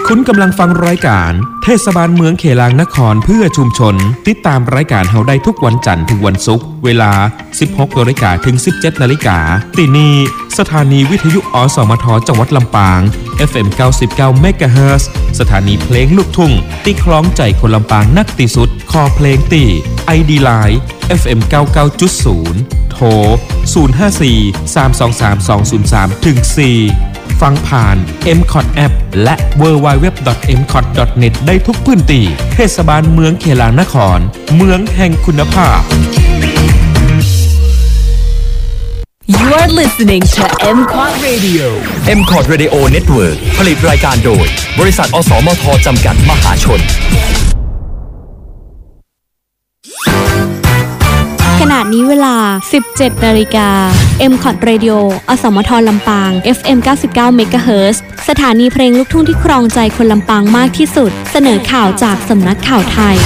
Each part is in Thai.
คุณกำลังฟังรายการเทศบาลเมืองเขลางนครเพื่อชุมชนติดตามรายการเฮาได้ทุกวันจันทร์ถึงวันศุกร์เวลา 16 นาฬิกาถึง 17 นาฬิกาที่นี่สถานีวิทยุอสมทจังหวัดลำปาง FM 99 MHz สถานีเพลงลูกทุ่งตีคล้องใจคนลำปางนักที่สุดคอเพลงตี ID Line FM 99.0 โทร 054 323 203 ถึง 4 ฟังผ่าน MCOT App และ www.mcot.net ได้ทุกพื้นที่เทศบาลเมืองเขลางนครเมืองแห่งคุณภาพ You are listening to MCOT Radio MCOT Radio Network ผลิตรายการโดยบริษัทอสมทจำกัดมหาชนขณะนี้เวลา 17 นาฬิกา MCOT Radio อสมทลำปาง FM 99 MHz สถานีเพลงลูกทุ่งที่ครองใจคนลำปางมากที่สุดเสนอข่าวจากสำนักข่าวไทย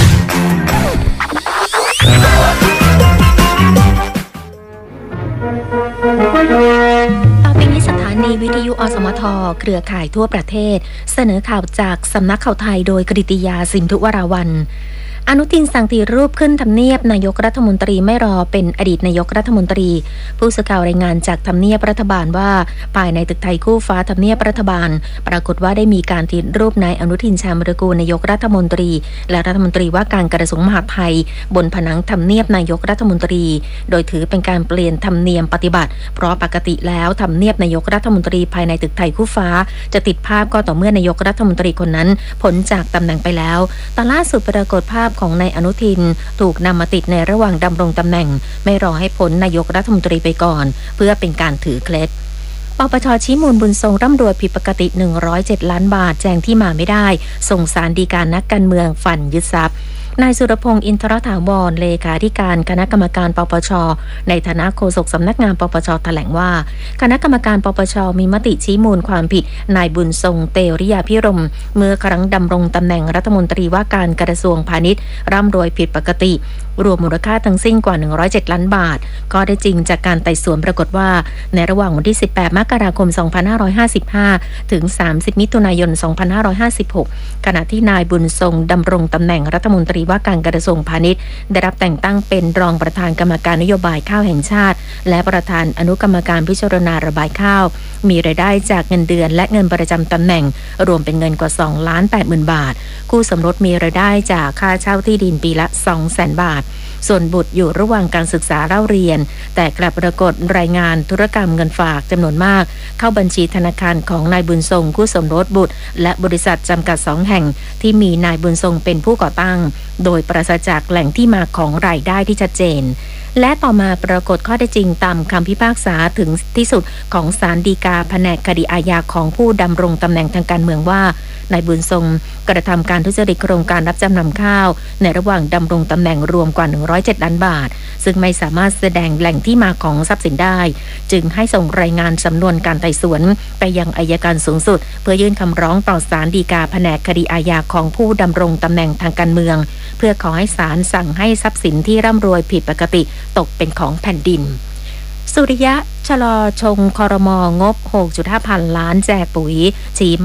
ต่อไปนี้สถานีวิทยุอสมทเครือข่ายทั่วประเทศเสนอข่าวจากสำนักข่าวไทยโดยกฤติยาสินธุวราวัลย์อนุทินสั่งตีรูปขึ้นทำเนียบนายกรัฐมนตรีไม่รอเป็นอดีตนายกรัฐมนตรีผู้สื่อข่าวรายงานจากทำเนียบรัฐบาลว่าภายในตึกไทยคู่ฟ้าทำเนียบรัฐบาลปรากฏว่าได้มีการติดรูปนายอนุทินชาญวิรากูลนายกรัฐมนตรีและรัฐมนตรีว่าการกระทรวงมหาดไทยบนผนังทำเนียบนายกรัฐมนตรีโดยถือเป็นการเปลี่ยนธรรมเนียมปฏิบัติเพราะปกติแล้วทำเนียบนายกรัฐมนตรีภายในตึกไทยคู่ฟ้าจะติดภาพก็ต่อเมื่อนายกรัฐมนตรีคนนั้นพ้นจากตำแหน่งไปแล้วตอนล่าสุดปรากฏภาพของนายอนุทินถูกนำมาติดในระหว่างดำรงตำแหน่งไม่รอให้พ้นนายกรัฐมนตรีไปก่อนเพื่อเป็นการถือเคล็ดปปช.ชี้มูลบุญทรงร่ำรวยผิดปกติ107ล้านบาทแจ้งที่มาไม่ได้ส่งศาลฎีกานักการเมืองฝันยึดทรัพย์นายสุรพงษ์อินทรถาวรเลขาธิการคณะกรรมการปปช.ในฐานะโฆษกสำนักงานปปช.แถลงว่าคณะกรรมการปปช.มีมติชี้มูลความผิดนายบุญทรงเตริยาภิรมย์เมื่อครั้งดำรงตำแหน่งรัฐมนตรีว่าการกระทรวงพาณิชย์ร่ำรวยผิดปกติรวมมูลค่าทั้งสิ้นกว่า107ล้านบาทก็ได้จริงจากการไต่สวนปรากฏว่าในระหว่างวันที่18มกราคม2555ถึง30มิถุนายน2556ขณะที่นายบุญทรงดำรงตำแหน่งรัฐมนตรีว่าการกระทรวงพาณิชย์ได้รับแต่งตั้งเป็นรองประธานกรรมการนโยบายข้าวแห่งชาติและประธานอนุกรรมการพิจารณาระบายข้าวมีรายได้จากเงินเดือนและเงินประจำตำแหน่งรวมเป็นเงินกว่า 2,80,000 บาทคู่สมรสมีรายได้จากค่าเช่าที่ดินปีละ 200,000 บาทส่วนบุตรอยู่ระหว่างการศึกษาเล่าเรียนแต่กลับปรากฏรายงานธุรกรรมเงินฝากจำนวนมากเข้าบัญชีธนาคารของนายบุญทรงคู่สมรสบุตรและบริษัทจำกัด2แห่งที่มีนายบุญทรงเป็นผู้ก่อตั้งโดยปราศจากแหล่งที่มาของรายได้ที่ชัดเจนและต่อมาปรากฏข้อเท็จจริงตามคำพิพากษาถึงที่สุดของศาลฎีกาแผนกคดีอาญาของผู้ดำรงตำแหน่งทางการเมืองว่านายบุญทรงกระทำการทุจริตโครงการรับจำนำข้าวในระหว่างดำรงตำแหน่งรวมกว่า107ล้านบาทซึ่งไม่สามารถแสดงแหล่งที่มาของทรัพย์สินได้จึงให้ส่งรายงานสำนวนการไต่สวนไปยังอัยการสูงสุดเพื่อยื่นคำร้องต่อศาลฎีกาแผนกคดีอาญาของผู้ดำรงตำแหน่งทางการเมืองเพื่อขอให้ศาลสั่งให้ทรัพย์สินที่ร่ำรวยผิดปกติตกเป็นของแผ่นดินสุริยะชะลอชงครม.งบ 6.5 พันล้านแจกปุ๋ยชี้